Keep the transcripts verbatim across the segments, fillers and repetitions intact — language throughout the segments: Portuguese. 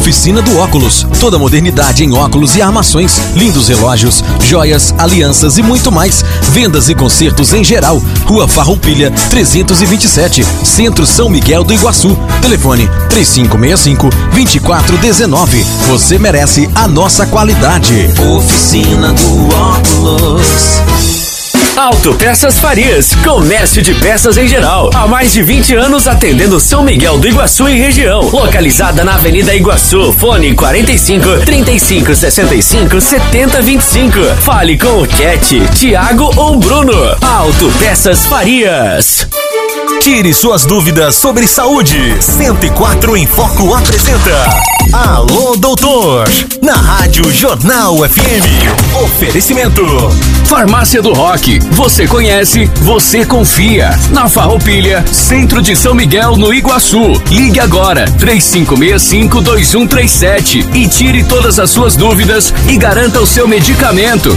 Oficina do Óculos. Toda modernidade em óculos e armações, lindos relógios, joias, alianças e muito mais. Vendas e consertos em geral. Rua Farroupilha, trezentos e vinte e sete, Centro São Miguel do Iguaçu. Telefone três cinco seis cinco, dois quatro um nove. Você merece a nossa qualidade. Oficina do Óculos. Autopeças Farias, comércio de peças em geral. Há mais de vinte anos atendendo São Miguel do Iguaçu e região. Localizada na Avenida Iguaçu. Fone quarenta e cinco, trinta e cinco, sessenta e cinco, setenta, vinte e cinco. Fale com o Cat, Tiago ou Bruno. Autopeças Farias. Tire suas dúvidas sobre saúde. cento e quatro em Foco apresenta Alô Doutor, na Rádio Jornal F M. Oferecimento Farmácia do Rock. Você conhece, você confia. Na Farroupilha, Centro de São Miguel no Iguaçu. Ligue agora, três cinco seis cinco, dois um três sete e tire todas as suas dúvidas e garanta o seu medicamento.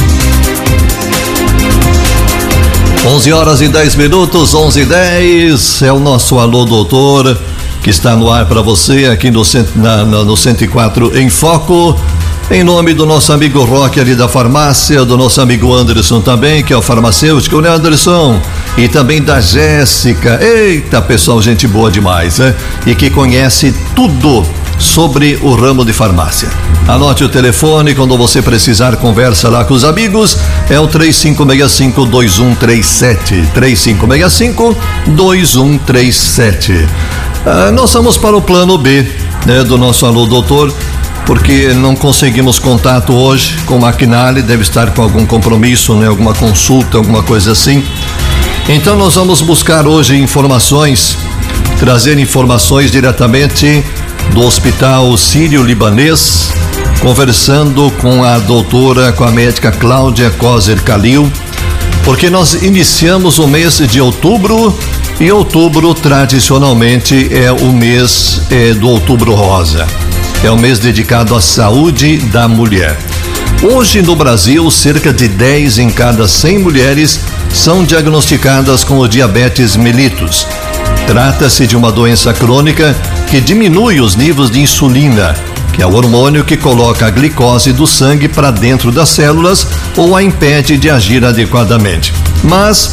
onze horas e dez minutos, onze e dez, é o nosso Alô Doutor, que está no ar para você aqui no, na, no cento e quatro em Foco, em nome do nosso amigo Roque ali da farmácia, do nosso amigo Anderson também, que é o farmacêutico, né, Anderson? E também da Jéssica. Eita, pessoal, gente boa demais, né? E que conhece tudo sobre o ramo de farmácia. Anote o telefone quando você precisar, conversa lá com os amigos, é o três cinco seis cinco, dois um três sete, três cinco seis cinco, dois um três sete. Ah, nós vamos para o plano B, né, do nosso Alô Doutor, porque não conseguimos contato hoje com o Maquinale, deve estar com algum compromisso, né, alguma consulta, alguma coisa assim. Então nós vamos buscar hoje informações, trazer informações diretamente do Hospital Sírio-Libanês, conversando com a doutora, com a médica Cláudia Coser Calil, porque nós iniciamos o mês de outubro e outubro tradicionalmente é o mês é, do Outubro Rosa. É o mês dedicado à saúde da mulher. Hoje no Brasil, cerca de dez em cada cem mulheres são diagnosticadas com o diabetes mellitus. Trata-se de uma doença crônica que diminui os níveis de insulina, que é o hormônio que coloca a glicose do sangue para dentro das células ou a impede de agir adequadamente. Mas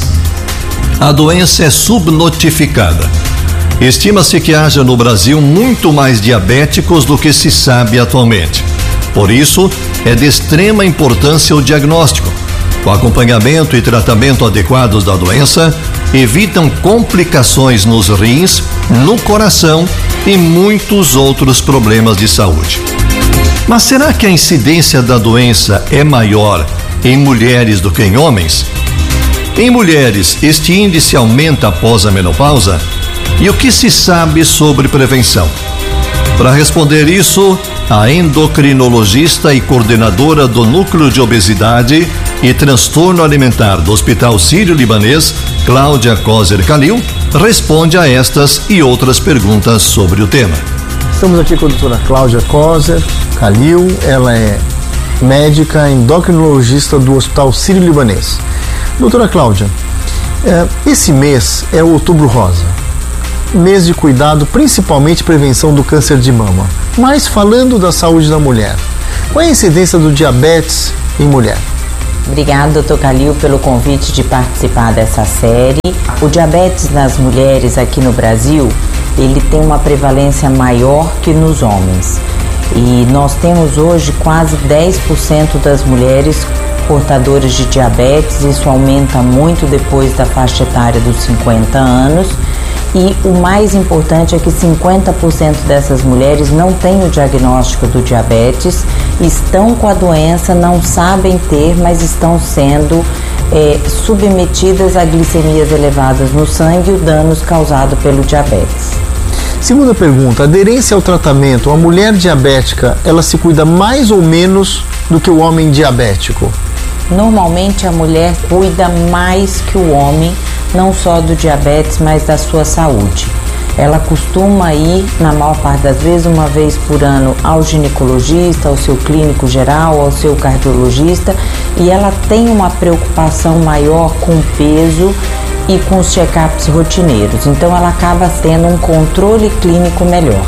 a doença é subnotificada. Estima-se que haja no Brasil muito mais diabéticos do que se sabe atualmente. Por isso, é de extrema importância o diagnóstico. O acompanhamento e tratamento adequados da doença evitam complicações nos rins, no coração e muitos outros problemas de saúde. Mas será que a incidência da doença é maior em mulheres do que em homens? Em mulheres, este índice aumenta após a menopausa? E o que se sabe sobre prevenção? Para responder isso, a endocrinologista e coordenadora do Núcleo de Obesidade e Transtorno Alimentar do Hospital Sírio-Libanês, Cláudia Coser Calil, responde a estas e outras perguntas sobre o tema. Estamos aqui com a doutora Cláudia Coser Calil, ela é médica endocrinologista do Hospital Sírio-Libanês. Doutora Cláudia, esse mês é o Outubro Rosa, mês de cuidado, principalmente prevenção do câncer de mama. Mas falando da saúde da mulher, qual é a incidência do diabetes em mulher? Obrigada, doutor Calil, pelo convite de participar dessa série. O diabetes nas mulheres aqui no Brasil, ele tem uma prevalência maior que nos homens. E nós temos hoje quase dez por cento das mulheres portadoras de diabetes. Isso aumenta muito depois da faixa etária dos cinquenta anos. E o mais importante é que cinquenta por cento dessas mulheres não têm o diagnóstico do diabetes, estão com a doença, não sabem ter, mas estão sendo é, submetidas a glicemias elevadas no sangue e o danos causado pelo diabetes. Segunda pergunta, aderência ao tratamento. A mulher diabética, ela se cuida mais ou menos do que o homem diabético? Normalmente a mulher cuida mais que o homem, não só do diabetes, mas da sua saúde. Ela costuma ir, na maior parte das vezes, uma vez por ano ao ginecologista, ao seu clínico geral, ao seu cardiologista, e ela tem uma preocupação maior com o peso e com os check-ups rotineiros. Então ela acaba tendo um controle clínico melhor.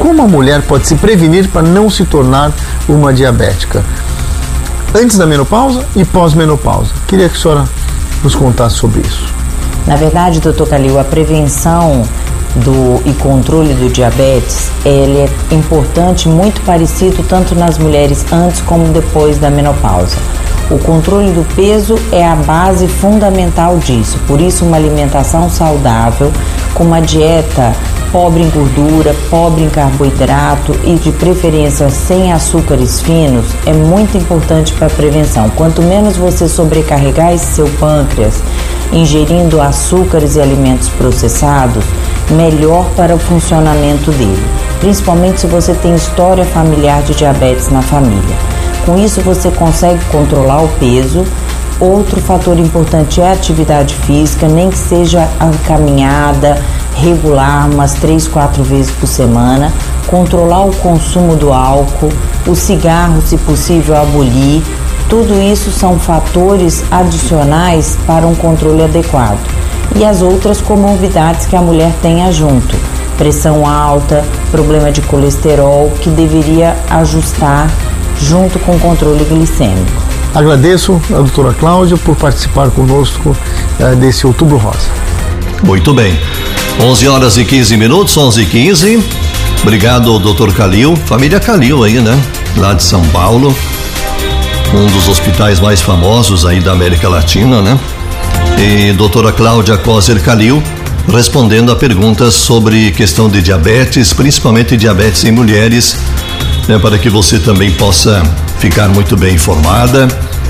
como a mulher pode se prevenir para não se tornar uma diabética? Antes da menopausa e pós-menopausa. Queria que a senhora nos contasse sobre isso. Na verdade, doutor Calil, a prevenção do, e controle do diabetes, ele é importante, muito parecido tanto nas mulheres antes como depois da menopausa. O controle do peso é a base fundamental disso, por isso uma alimentação saudável, com uma dieta pobre em gordura, pobre em carboidrato e de preferência sem açúcares finos é muito importante para a prevenção. Quanto menos você sobrecarregar esse seu pâncreas ingerindo açúcares e alimentos processados, melhor para o funcionamento dele, principalmente se você tem história familiar de diabetes na família. Com isso você consegue controlar o peso. Outro fator importante é a atividade física, nem que seja a caminhada regular, umas três, quatro vezes por semana, controlar o consumo do álcool, o cigarro, se possível, abolir. Tudo isso são fatores adicionais para um controle adequado. E as outras comorbidades que a mulher tenha junto, pressão alta, problema de colesterol, que deveria ajustar junto com o controle glicêmico. Agradeço a doutora Cláudia por participar conosco uh, desse Outubro Rosa. Muito bem. onze horas e quinze minutos, onze e quinze. Obrigado, doutor Calil. Família Calil aí, né? Lá de São Paulo. Um dos hospitais mais famosos aí da América Latina, né? E doutora Cláudia Coser Calil respondendo a perguntas sobre questão de diabetes, principalmente diabetes em mulheres, né, para que você também possa ficar muito bem informada.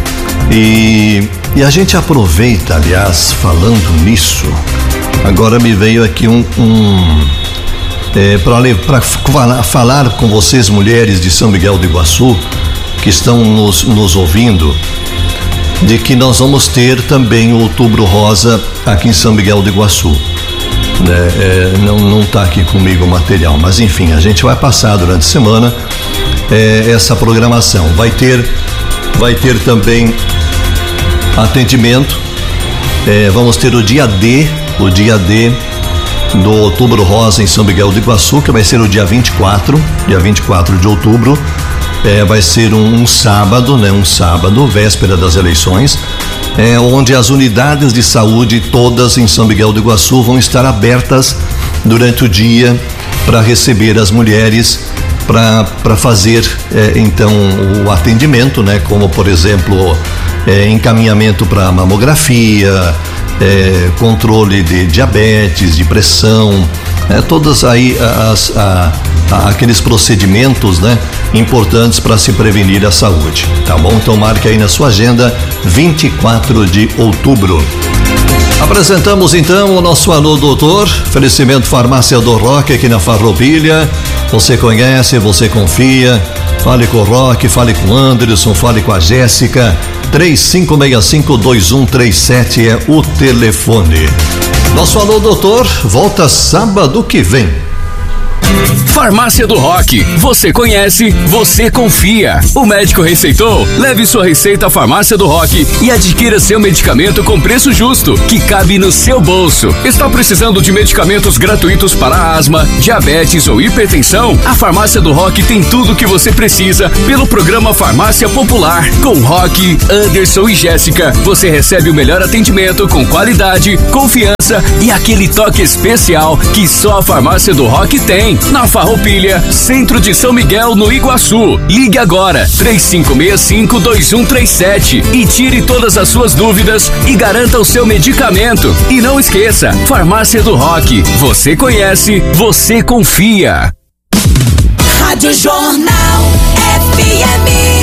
E, e a gente aproveita, aliás, falando nisso, agora me veio aqui um, um é, para falar com vocês, mulheres de São Miguel do Iguaçu, que estão nos, nos ouvindo, de que nós vamos ter também o Outubro Rosa aqui em São Miguel do Iguaçu. Né? É, não não está aqui comigo o material, mas enfim, a gente vai passar durante a semana é, essa programação. Vai ter, vai ter também atendimento. É, vamos ter o dia D, o dia D do Outubro Rosa em São Miguel do Iguaçu, que vai ser o dia vinte e quatro, dia vinte e quatro de outubro. É, vai ser um, um sábado, né? Um sábado, véspera das eleições, é, onde as unidades de saúde todas em São Miguel do Iguaçu vão estar abertas durante o dia para receber as mulheres, para fazer é, então o atendimento, né? Como por exemplo é, encaminhamento para mamografia, é, controle de diabetes, de pressão, é, todas aí as, a, a, aqueles procedimentos, né, importantes para se prevenir a saúde, tá bom? Então marque aí na sua agenda, vinte e quatro de outubro. Apresentamos então o nosso Alô Doutor, oferecimento Farmácia do Roque aqui na Farroupilha. Você conhece, você confia. Fale com o Roque, fale com o Anderson, fale com a Jéssica. três cinco seis cinco, dois um três sete é o telefone. Nosso Alô Doutor volta sábado que vem. Farmácia do Roque. Você conhece, você confia. O médico receitou? Leve sua receita à Farmácia do Roque e adquira seu medicamento com preço justo, que cabe no seu bolso. Está precisando de medicamentos gratuitos para asma, diabetes ou hipertensão? A Farmácia do Roque tem tudo o que você precisa pelo programa Farmácia Popular. Com Roque, Anderson e Jéssica, você recebe o melhor atendimento com qualidade, confiança e aquele toque especial que só a Farmácia do Roque tem. Na Farroupilha, centro de São Miguel, no Iguaçu. Ligue agora, três cinco seis cinco, dois um três sete e tire todas as suas dúvidas e garanta o seu medicamento. E não esqueça, Farmácia do Roque. Você conhece, você confia. Rádio Jornal F M.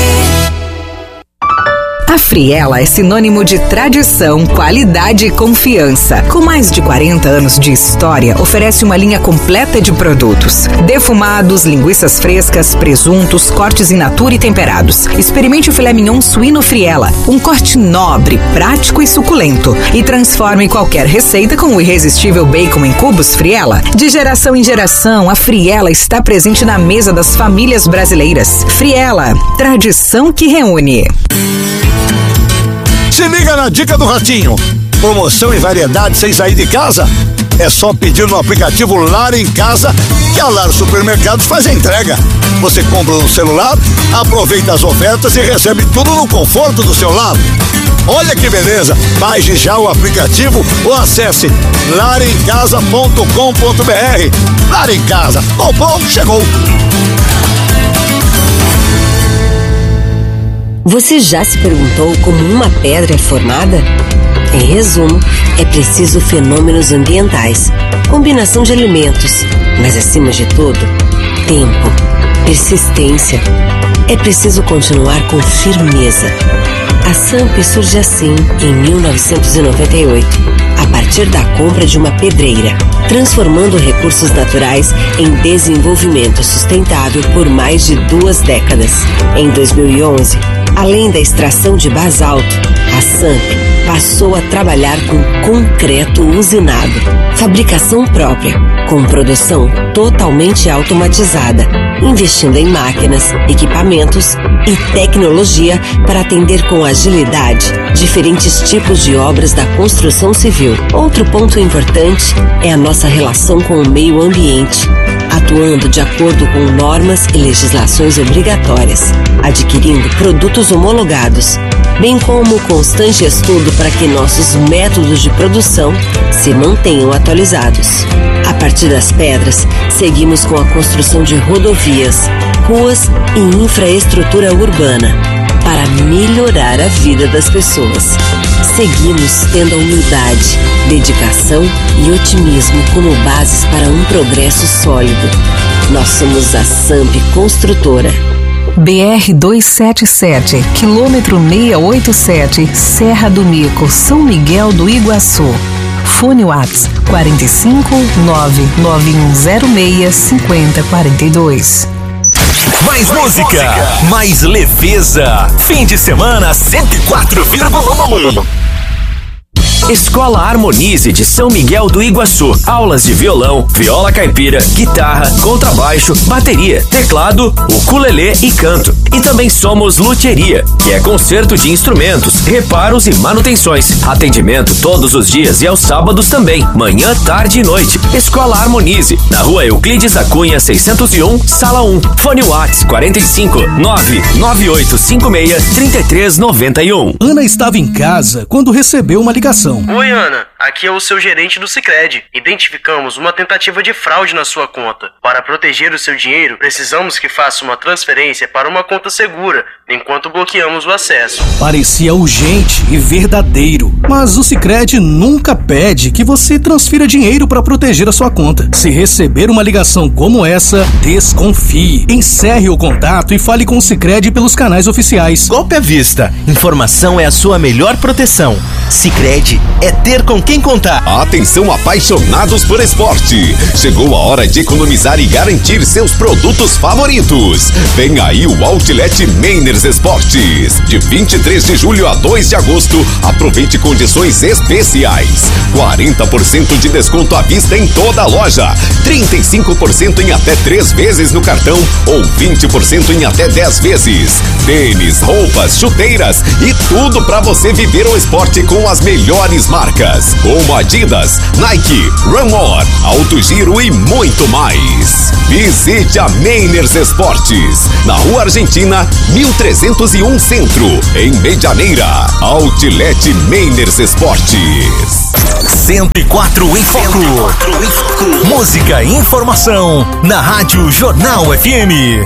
A Friela é sinônimo de tradição, qualidade e confiança. Com mais de quarenta anos de história, oferece uma linha completa de produtos. Defumados, linguiças frescas, presuntos, cortes in natura e temperados. Experimente o filé mignon suíno Friela, um corte nobre, prático e suculento. E transforme qualquer receita com o irresistível bacon em cubos Friela. De geração em geração, a Friela está presente na mesa das famílias brasileiras. Friela, tradição que reúne. Se liga na dica do Ratinho. Promoção e variedade sem sair de casa. É só pedir no aplicativo Lar em Casa, que a Lar Supermercados faz a entrega. Você compra no celular, aproveita as ofertas e recebe tudo no conforto do seu lar. Olha que beleza! Baixe já o aplicativo ou acesse lar em casa ponto com ponto br. Lar em Casa, comprou, chegou! Você já se perguntou como uma pedra é formada? Em resumo, é preciso fenômenos ambientais, combinação de elementos, mas acima de tudo, tempo, persistência. É preciso continuar com firmeza. A Samp surge assim em mil novecentos e noventa e oito, a partir da compra de uma pedreira, transformando recursos naturais em desenvolvimento sustentável por mais de duas décadas. Em dois mil e onze, além da extração de basalto, a Samp passou a trabalhar com concreto usinado, fabricação própria, com produção totalmente automatizada, investindo em máquinas, equipamentos e tecnologia para atender com agilidade diferentes tipos de obras da construção civil. Outro ponto importante é a nossa relação com o meio ambiente, atuando de acordo com normas e legislações obrigatórias, adquirindo produtos homologados, bem como o constante estudo para que nossos métodos de produção se mantenham atualizados. A partir das pedras, seguimos com a construção de rodovias, ruas e infraestrutura urbana para melhorar a vida das pessoas. Seguimos tendo a humildade, dedicação e otimismo como bases para um progresso sólido. Nós somos a Samp Construtora. B R duzentos e setenta e sete, quilômetro seiscentos e oitenta e sete, Serra do Mico, São Miguel do Iguaçu. Fone Whats quarenta e cinco, nove nove um zero seis, cinco zero quatro dois. Mais música, mais leveza. Fim de semana cento e quatro vírgula um. Escola Harmonize de São Miguel do Iguaçu. Aulas de violão, viola caipira, guitarra, contrabaixo, bateria, teclado, ukulele e canto. E também somos luthieria, que é conserto de instrumentos, reparos e manutenções. Atendimento todos os dias e aos sábados também, manhã, tarde e noite. Escola Harmonize, na rua Euclides da Cunha seiscentos e um, sala um. Fone Whats quarenta e cinco, nove nove oito cinco seis, três três nove um. Ana estava em casa quando recebeu uma ligação. Oi, Ana. Aqui é o seu gerente do Sicredi. Identificamos uma tentativa de fraude na sua conta. Para proteger o seu dinheiro, precisamos que faça uma transferência para uma conta segura, enquanto bloqueamos o acesso. Parecia urgente e verdadeiro, mas o Sicredi nunca pede que você transfira dinheiro para proteger a sua conta. Se receber uma ligação como essa, desconfie. Encerre o contato e fale com o Sicredi pelos canais oficiais. Golpe à vista. Informação é a sua melhor proteção. Sicredi é ter com quem contar. Atenção, apaixonados por esporte. Chegou a hora de economizar e garantir seus produtos favoritos. Vem aí o Outlet Meiners Esportes. De vinte e três de julho a dois de agosto, aproveite condições especiais. quarenta por cento de desconto à vista em toda a loja. trinta e cinco por cento em até três vezes no cartão ou vinte por cento em até dez vezes. Tênis, roupas, chuteiras e tudo para você viver o esporte com as melhores marcas, como Adidas, Nike, Runmore, Alto Giro e muito mais. Visite a Meiners Esportes, na Rua Argentina, mil trezentos e um Centro, em Medianeira. Outlet Meiners Esportes. cento e quatro em Foco. Música e informação na Rádio Jornal F M.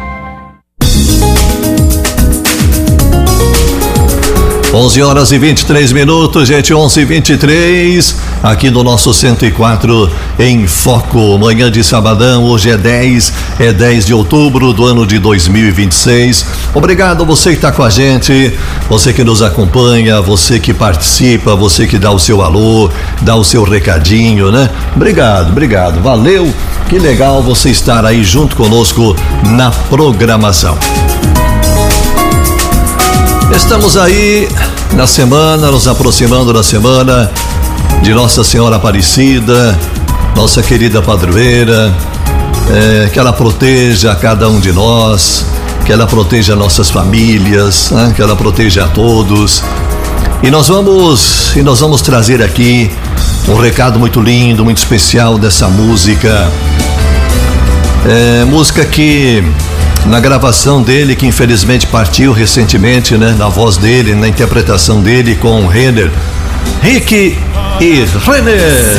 onze horas e vinte e três minutos, gente, onze e vinte e três, aqui no nosso cento e quatro em Foco. Manhã de sabadão, hoje é dez, é dez de outubro do ano de dois mil e vinte e seis. Obrigado a você que está com a gente, você que nos acompanha, você que participa, você que dá o seu alô, dá o seu recadinho, né? Obrigado, obrigado, valeu, que legal você estar aí junto conosco na programação. Estamos aí na semana, nos aproximando da semana de Nossa Senhora Aparecida, nossa querida padroeira, é, que ela proteja a cada um de nós, que ela proteja nossas famílias, né? Que ela proteja a todos. E nós vamos, e nós vamos trazer aqui um recado muito lindo, muito especial dessa música. É, música que na gravação dele, que infelizmente partiu recentemente, né? Na voz dele, na interpretação dele com o Renner, Rick e Renner.